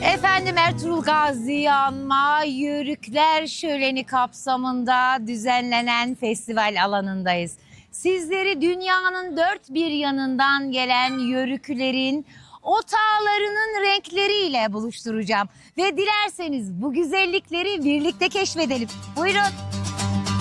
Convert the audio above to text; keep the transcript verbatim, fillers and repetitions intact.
Efendim Ertuğrul Gazi'yi anma Yörükler Şöleni kapsamında düzenlenen festival alanındayız. Sizleri dünyanın dört bir yanından gelen yörüklerin otağlarının renkleriyle buluşturacağım. Ve dilerseniz bu güzellikleri birlikte keşfedelim. Buyurun.